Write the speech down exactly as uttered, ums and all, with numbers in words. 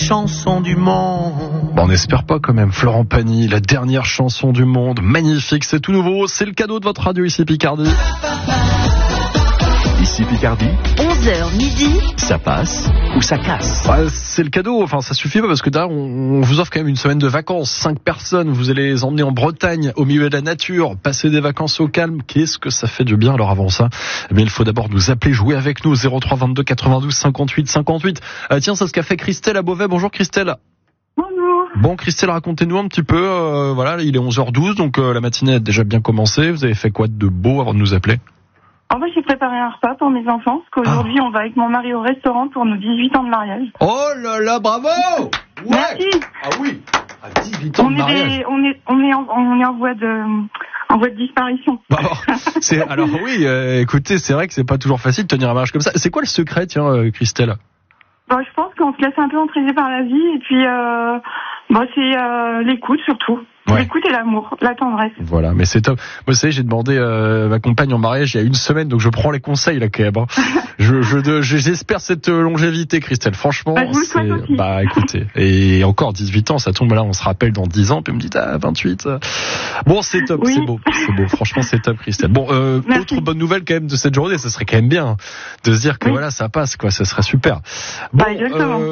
chanson du monde. Bon, on n'espère pas quand même. Florent Pagny, la dernière chanson du monde. Magnifique, c'est tout nouveau. C'est le cadeau de votre radio ici Picardie. Ici Picardie, onze heures midi, ça passe ou ça casse. Ouais, c'est le cadeau, enfin ça suffit pas parce que là on, on vous offre quand même une semaine de vacances, cinq personnes, vous allez les emmener en Bretagne, au milieu de la nature, passer des vacances au calme, qu'est-ce que ça fait du bien. Alors avant ça, eh bien, il faut d'abord nous appeler, jouer avec nous, zéro trois vingt-deux quatre-vingt-douze cinquante-huit cinquante-huit. Ah, tiens, c'est ce qu'a fait Christelle à Beauvais. Bonjour Christelle. Bonjour. Bon Christelle, racontez-nous un petit peu, euh, voilà, il est onze heures douze, donc euh, la matinée a déjà bien commencé, vous avez fait quoi de beau avant de nous appeler? En fait, j'ai préparé un repas pour mes enfants, parce qu'aujourd'hui, ah. on va avec mon mari au restaurant pour nos dix-huit ans de mariage. Oh là là, bravo! Ouais. Merci. Ah oui, à dix-huit ans on de est mariage. Des, on est, on est en, on est en voie de, en voie de disparition. Bon, c'est, alors oui, euh, écoutez, c'est vrai que c'est pas toujours facile de tenir un mariage comme ça. C'est quoi le secret, tiens, euh, Christelle? Bon, je pense qu'on se laisse un peu entraîner par la vie, et puis, euh, bon, c'est euh, l'écoute surtout. Ouais. L'écoute et l'amour, la tendresse. Voilà, mais c'est top. Moi, vous savez, j'ai demandé euh, ma compagne en mariage il y a une semaine, donc je prends les conseils là quand même. Hein. je, je, je, j'espère cette longévité, Christelle. Franchement, bah, je vous le souhaite c'est aussi. Bah écoutez, et encore dix-huit ans, ça tombe là, on se rappelle dans dix ans, puis on me dit ah vingt-huit. Bon, c'est top, oui. c'est beau, c'est beau. Franchement, c'est top, Christelle. Bon, euh, autre bonne nouvelle quand même de cette journée, ça serait quand même bien de se dire que oui. voilà, ça passe, quoi. Ça serait super. Bon, bah, exactement. Euh,